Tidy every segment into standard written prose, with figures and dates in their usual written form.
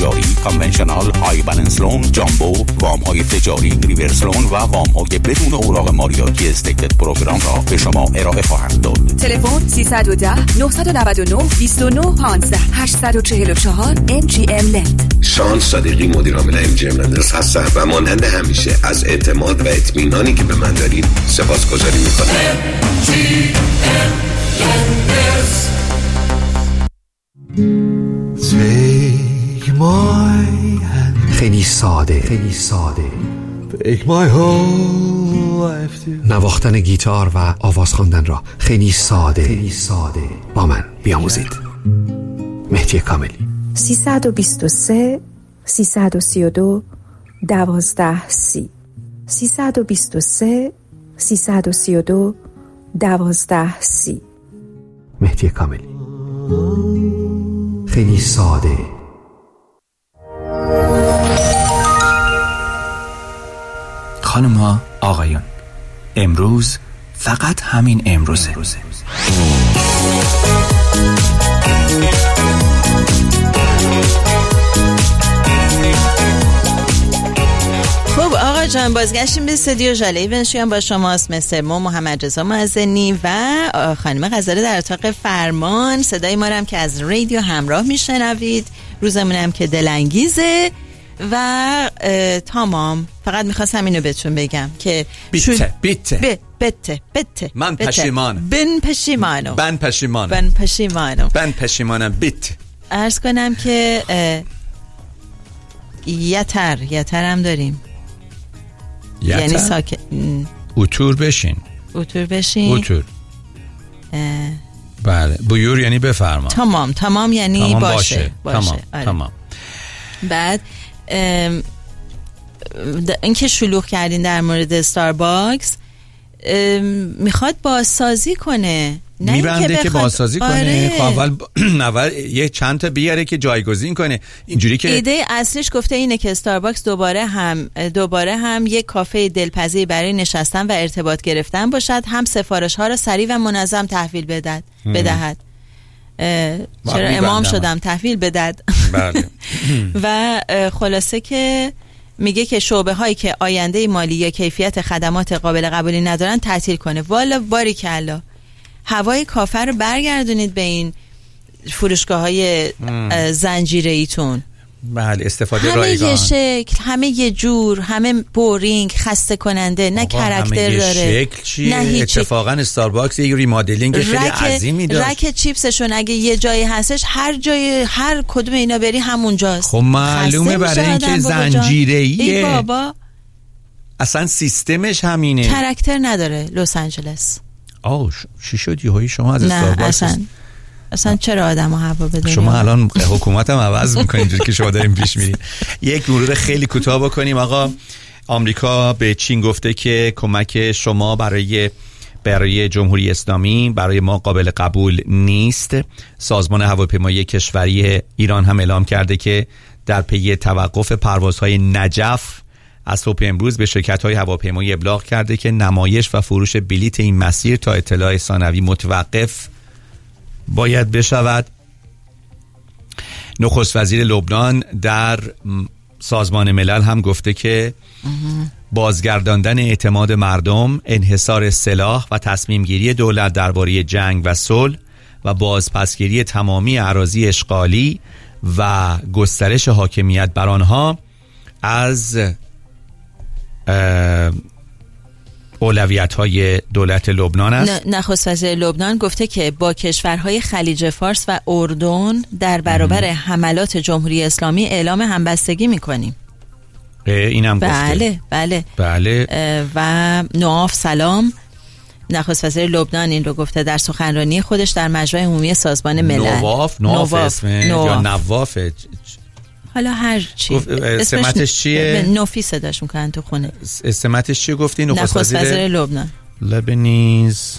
تجاری، کانونشنال، های بالانس لون، جامبو، وام‌های تجاری، ریورس لون و وام‌های بدون اوراق مالیاتی استیتد پروگرام را به شما ارائه خواهند داد. تلفن 310 999 29 15 844 MGM لند. شان صادقی مدیر عامل MGM لندرز هستم و مانند همیشه از اعتماد و اطمینانی که به من دارید سپاسگزاری می‌کنم. خیلی ساده Take my whole life to... نواختن گیتار و آواز خواندن را خیلی ساده با من بیاموزید. مهدی کاملی. 323 332 12 30 323 332 12 30. مهدی کاملی. خیلی ساده. خانم‌ها، آقایان، امروز فقط همین امروزه. خب آقا جان، بازگشتیم به استودیو ژاله ونشیان. با شماست مثل ما محمد رضا معزنی و خانم غزاله در اتاق فرمان. صدای ما هم که از رادیو همراه میشنوید. روزمونم که دلانگیزه و تمام. فقط میخواستم اینو بهتون بگم که بته من پشیمانم. بن پشیمانم بیت. عرض کنم که یتر هم داریم. یعنی ساکت. اوتور بشین. بله. بیور یعنی بفرما. تمام یعنی باشه. تمام. بعد اینکه شلوغ کردین در مورد استارباکس، میخواد بازسازی کنه، میبنده که بازسازی کنه. اول یه چند تا بیاره که جایگزین کنه. اینجوری که ایده اصلیش گفته اینه که استارباکس دوباره هم یک کافه دلپذیر برای نشستن و ارتباط گرفتن باشد، هم سفارش ها را سریع و منظم تحویل بدهد. چرا امام شدم تحویل بدهد. بله. و خلاصه که میگه که شعبه هایی که آینده مالی یا کیفیت خدمات قابل قبولی ندارن تعطیل کنه. والا باریکلا، هوای کافه رو برگردونید به این فروشگاه های زنجیره ایتون. بله، استفاده همه رایگان، یه شکل، همه یه جور، همه بورینگ، خسته کننده، نه کرکتر داره، شکل چیه؟ اتفاقا استارباکس یه ریمادلینگ خیلی عظیمی داشت. رک چیپسشون اگه یه جایی هستش، هر کدوم اینا بری همونجاست. خب معلومه برای اینکه زنجیره‌ایه. ای بابا، اصلا سیستمش همینه. کرکتر نداره لس آنجلس. چی شد یهویی شما از استارباکس؟ اصلا چرا آدمو هوا بدونی؟ شما الان حکومتم عوض میکنید اینجوری که شما دارین پیش میرید. یک مرور خیلی کوتاه بکنیم. آقا، آمریکا به چین گفته که کمک شما برای جمهوری اسلامی برای ما قابل قبول نیست. سازمان هواپیمایی کشوری ایران هم اعلام کرده که در پی توقف پروازهای نجف از صبح امروز به شرکت‌های هواپیمایی ابلاغ کرده که نمایش و فروش بلیت این مسیر تا اطلاع ثانوی متوقف باید بشود. نخست وزیر لبنان در سازمان ملل هم گفته که بازگرداندن اعتماد مردم، انحصار سلاح و تصمیم گیری دولت درباره جنگ و صلح و بازپسگیری تمامی اراضی اشغالی و گسترش حاکمیت بر آنها از اولویت‌های دولت لبنان است. نخست وزیر لبنان گفته که با کشورهای خلیج فارس و اردن در برابر حملات جمهوری اسلامی اعلام همبستگی می‌کنیم. اینم گفته. بله. و نواف سلام، نخست وزیر لبنان این رو گفته در سخنرانی خودش در مجمع عمومی سازمان ملل. نواف اسمه یا نوافه؟ حالا هر چی. سمتش چیه؟ نوفی صداش میکنن تو خونه. سمتش چیه گفتی؟ نخست وزیر لبنان. Lebanese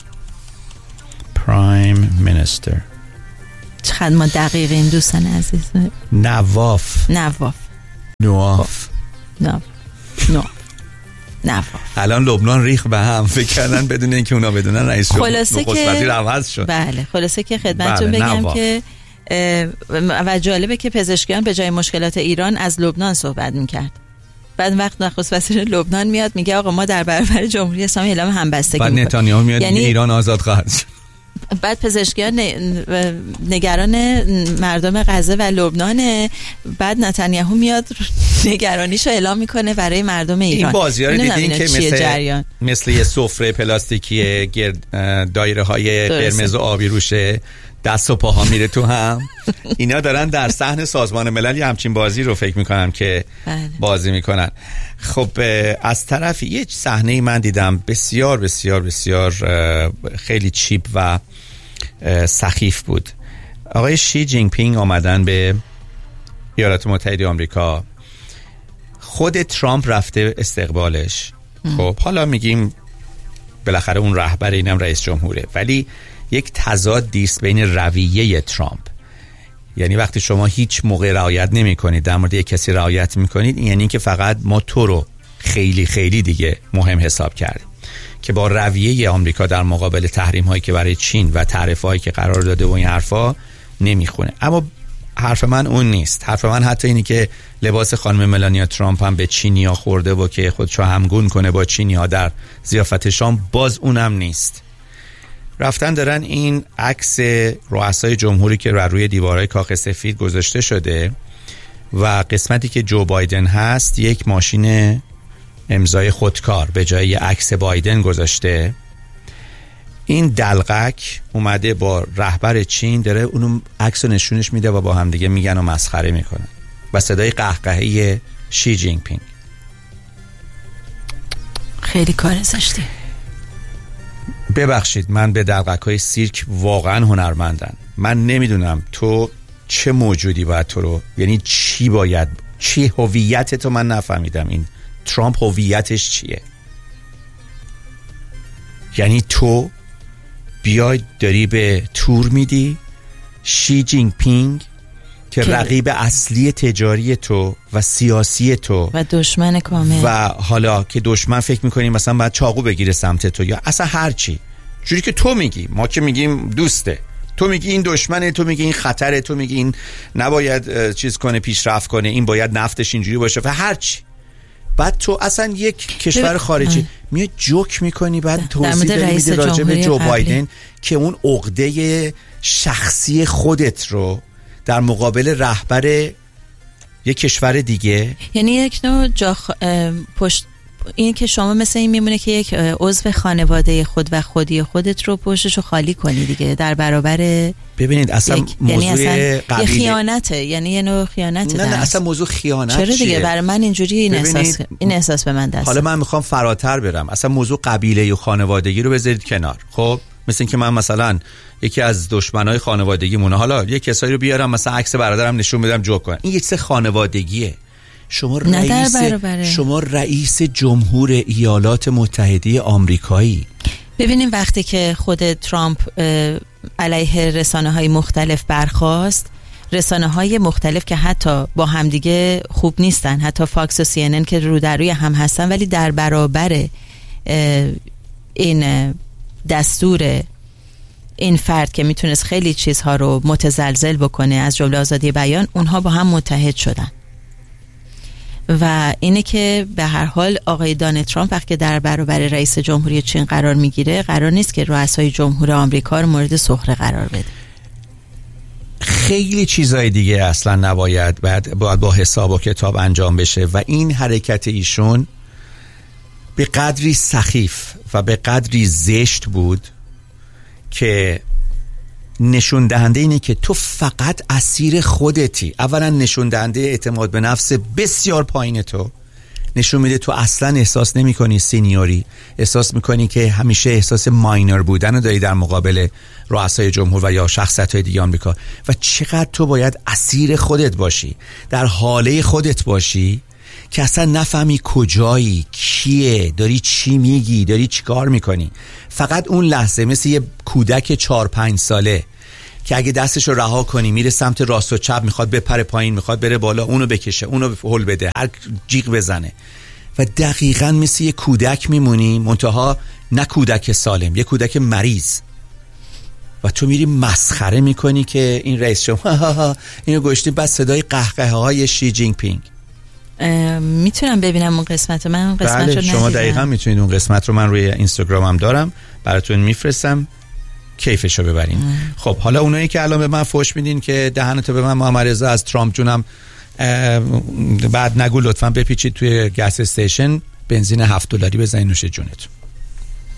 Prime Minister. چقدر ما دقیقیم دوستان عزیز. نواف. الان لبنان ریخ به هم، فکر کردن بدون اینکه اونا بدونن رئیس نخست وزیر عوض شد. بله، خلاصه که خدمتتون بگم که و جالبه که پزشکیان به جای مشکلات ایران از لبنان صحبت میکرد. بعد وقت نخست وزیر لبنان میاد میگه آقا ما در برابر جمهوری اسلامی اعلام همبستگی بعد میکنیم. نتانیاهو میاد یعنی ایران آزاد خواهد. بعد پزشکیان نگران مردم غزه و لبنان، بعد نتانیاهو میاد نگرانیشو اعلام میکنه برای مردم ایران. این بازی‌ها رو دیدین که مثل یه سفره پلاستیکی دایره های قرمز و آبی روشه، دست و پاها میره تو هم. اینا دارن در صحن سازمان ملل همچین بازی رو فکر میکنم که بازی میکنن. خب از طرفی یه صحنه من دیدم بسیار بسیار بسیار خیلی چیپ و سخیف بود. آقای شی جینگ پینگ آمدن به ایالات متحده آمریکا، خود ترامپ رفته استقبالش. خب حالا میگیم بالاخره اون رهبر، اینم رئیس جمهوره، ولی یک تضاد دیست بین رویه ترامپ، یعنی وقتی شما هیچ موقع رعایت نمی کنید در مورد یک کسی رعایت می کنید، یعنی که فقط ما تو رو خیلی خیلی دیگه مهم حساب کردیم، که با رویه آمریکا در مقابل تحریم هایی که برای چین و تعرفه هایی که قرار داده و این حرفا نمیخونه. اما حرف من اون نیست. حرف من حتی اینی که لباس خانم ملانیا ترامپ هم به چینیا خورده و که خودشو همگون کنه با چینیا در ضیافت شام، باز اونم نیست. رفتن دارن این عکس رؤسای جمهوری که روی دیوارهای کاخ سفید گذاشته شده و قسمتی که جو بایدن هست یک ماشین امضای خودکار به جای عکس بایدن گذاشته. این دلقک اومده با رهبر چین داره اونو عکس رو نشونش میده و با هم دیگه میگن و مسخره میکنن و صدای قهقهه شی جینگ پینگ. خیلی کار زشتی. ببخشید، من به دلقک‌های سیرک واقعا هنرمندن. من نمیدونم تو چه موجودی باید تو رو، یعنی چی باید، چی هویت تو، من نفهمیدم این ترامپ هویتش چیه. یعنی تو بیای داری به تور میدی شی جینگ پینگ که رقیب اصلی تجاری تو و سیاسی تو و دشمن کامل، و حالا که دشمن فکر میکنی مثلا باید چاقو بگیره سمت تو یا اصلا هرچی جوری که تو میگی، ما که میگیم دوسته، تو میگی این دشمنه، تو میگی این خطره، تو میگی این نباید چیز کنه، پیشرفت کنه، این باید نفتش اینجوری باشه و هرچی. بعد تو اصلا یک کشور خارجی میاد جوک میکنی، بعد توضیح داری میده راجع به جو بایدن که اون عقده شخصی خودت رو در مقابل رهبر یک کشور دیگه، یعنی یک نوع پشت این که شما مثل این میمونه که یک عضو خانواده خود و خودی خودت رو پشتشو خالی کنی دیگه در برابر. ببینید اصلا موضوع یعنی اصلا قبیله خیانته، یعنی یه نوع خیانته. نه اصلا موضوع خیانت چرا دیگه؟ برای من اینجوری این احساس به من دست. حالا من میخوام فراتر برم، اصلا موضوع قبیله و خانوادگی رو بذارید کنار. خب مثل این که من مثلا یکی از دشمنای خانوادگیمونه، حالا یه کسایی رو بیارم مثلا عکس برادرم نشون بدم جوک کنم، این یک خانوادگیه. شما رئیس جمهور ایالات متحده آمریکایی. ببینیم وقتی که خود ترامپ علیه رسانه‌های مختلف برخاست، رسانه‌های مختلف که حتی با همدیگه خوب نیستن، حتی فاکس و CNN که رو در روی هم هستن، ولی در برابر این دستور این فرد که میتونست خیلی چیزها رو متزلزل بکنه از جمله آزادی بیان، اونها با هم متحد شدن. و اینه که به هر حال آقای دونالد ترامپ وقتی در برابر رئیس جمهوری چین قرار میگیره، قرار نیست که رؤسای جمهور آمریکا رو مورد سخره قرار بده. خیلی چیزای دیگه اصلا نباید، باید با حساب و کتاب انجام بشه و این حرکت ایشون به قدری سخیف و به قدری زشت بود که نشون دهنده اینه که تو فقط اسیر خودتی. اولا نشون دهنده اعتماد به نفس بسیار پایین تو، نشون میده تو اصلا احساس نمی کنی سینیوری، احساس میکنی که همیشه احساس ماینر بودن رو داری در مقابل رؤسای جمهور و یا شخصیت‌های دیگه آمریکا. و چقدر تو باید اسیر خودت باشی، در حاله خودت باشی که اصلا نفهمی کجایی، کیه، داری چی میگی، داری چی کار میکنی. فقط اون لحظه مثل یه کودک 4-5 ساله که اگه دستش رو رها کنی میره سمت راست و چپ، میخواد بپره پایین، میخواد بره بالا، اونو بکشه، اونو هل بده، هر جیغ بزنه و دقیقاً مثل یه کودک میمونی، منتها نه کودک سالم، یه کودک مریض. و تو میری مسخره میکنی که این رئیس جمهور اینو گشتی، بعد صدای قهقه های شی جینگ پینگ. میتونم ببینم اون قسمت؟ من اون قسمت بله رو شما دقیقا میتونید اون قسمت رو، من روی اینستاگرامم دارم براتون میفرستم، کیفشو ببرین. خب حالا اونایی که الان به من فوش میدین که دهنتو به من محمد رضا از ترامپ جونم بعد نگو، لطفاً بپیچید توی گس استیشن بنزین $7 بزنین نوش جونتون.